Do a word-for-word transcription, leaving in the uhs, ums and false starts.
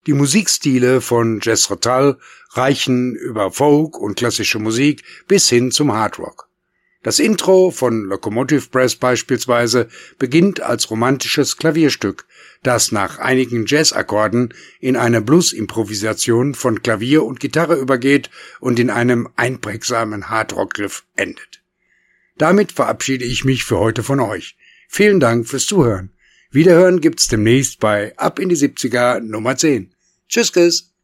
Die Musikstile von Jethro Tull reichen über Folk und klassische Musik bis hin zum Hardrock. Das Intro von Locomotive Press beispielsweise beginnt als romantisches Klavierstück, das nach einigen Jazzakkorden in eine Blues-Improvisation von Klavier und Gitarre übergeht und in einem einprägsamen Hardrock-Griff endet. Damit verabschiede ich mich für heute von euch. Vielen Dank fürs Zuhören. Wiederhören gibt's demnächst bei Ab in die siebziger Nummer zehn. Tschüss, tschüss.